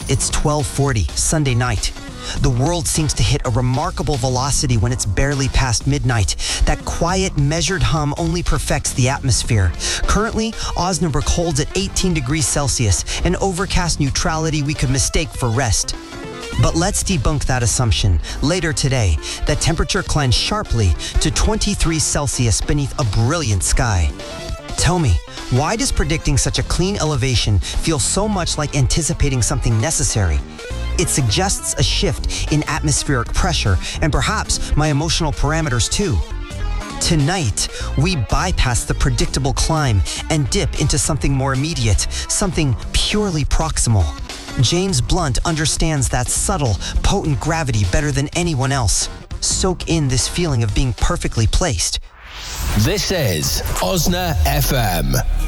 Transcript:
It's 12:40, Sunday night. The world seems to hit a remarkable velocity when it's barely past midnight. That quiet, measured hum only perfects the atmosphere. Currently, Osnabrück holds at 18 degrees Celsius, an overcast neutrality we could mistake for rest. But let's debunk that assumption. Later today, the temperature climbs sharply to 23 Celsius beneath a brilliant sky. Tell me, why does predicting such a clean elevation feel so much like anticipating something necessary? It suggests a shift in atmospheric pressure and perhaps my emotional parameters too. Tonight, we bypass the predictable climb and dip into something more immediate, something purely proximal. James Blunt understands that subtle, potent gravity better than anyone else. Soak in this feeling of being perfectly placed. This is Osna FM.